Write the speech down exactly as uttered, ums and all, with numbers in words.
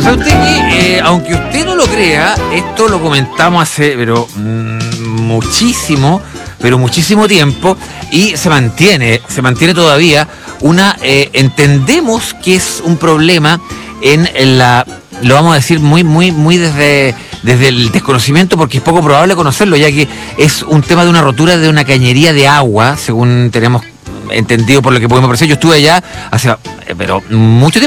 Bueno, ¿sabe usted que, eh, aunque usted no lo crea, esto lo comentamos hace, pero mmm, muchísimo, pero muchísimo tiempo, y se mantiene, se mantiene todavía una, eh, entendemos que es un problema en, en la, lo vamos a decir muy, muy, muy desde, desde el desconocimiento, porque es poco probable conocerlo, ya que es un tema de una rotura de una cañería de agua, según tenemos entendido por lo que podemos apreciar. Yo estuve allá hace, pero mucho tiempo.